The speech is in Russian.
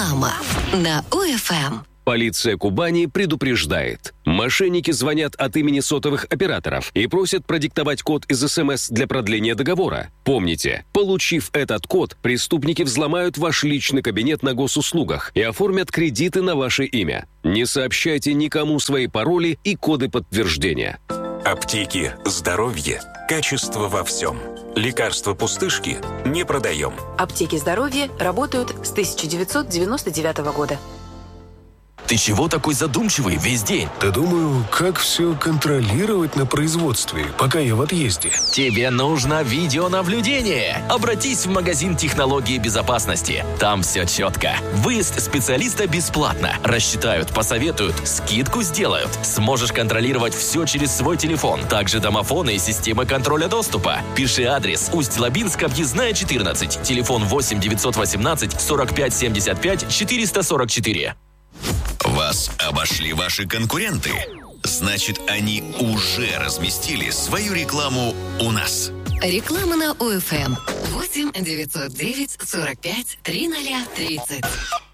Реклама на ОФМ. Полиция Кубани предупреждает. Мошенники звонят от имени сотовых операторов и просят продиктовать код из СМС для продления договора. Помните, получив этот код, преступники взломают ваш личный кабинет на госуслугах и оформят кредиты на ваше имя. Не сообщайте никому свои пароли и коды подтверждения. Аптеки «Здоровье». Качество во всем. Лекарства-пустышки не продаем. Аптеки «Здоровье» работают с 1999 года. Ты чего такой задумчивый весь день? Да думаю, как все контролировать на производстве, пока я в отъезде. Тебе нужно видеонаблюдение. Обратись в магазин технологии безопасности. Там все четко. Выезд специалиста бесплатно. Рассчитают, посоветуют, скидку сделают. Сможешь контролировать все через свой телефон. Также домофоны и системы контроля доступа. Пиши адрес: Усть-Лабинск, объездная 14. Телефон 8 918 45 75 444. Вас обошли ваши конкуренты? Значит, они уже разместили свою рекламу у нас. Реклама на ОФМ. 8 909 45 3030.